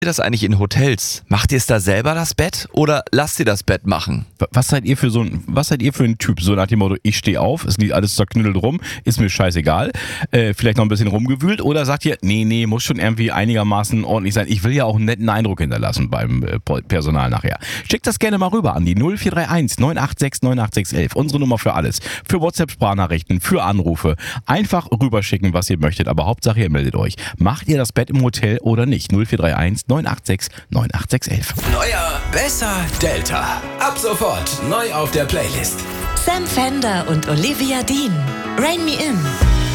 das eigentlich in Hotels? Macht ihr es da selber das Bett oder lasst ihr das Bett machen? Was seid ihr für ein Typ? So nach dem Motto, ich stehe auf, es liegt alles zerknüttelt rum, ist mir scheißegal. Vielleicht noch ein bisschen rumgewühlt, oder sagt ihr, nee, muss schon irgendwie einigermaßen ordentlich sein. Ich will ja auch einen netten Eindruck hinterlassen beim Personal nachher. Schickt das gerne mal rüber an die 0431 986 98611. Unsere Nummer für alles. Für WhatsApp-Sprachnachrichten, für Anrufe. Einfach rüberschicken, was ihr möchtet. Aber Hauptsache, ihr meldet euch. Macht ihr das Bett im Hotel oder nicht? 0431 986 98611. Neuer, besser, Delta. Ab sofort neu auf der Playlist. Sam Fender und Olivia Dean. Rain Me In.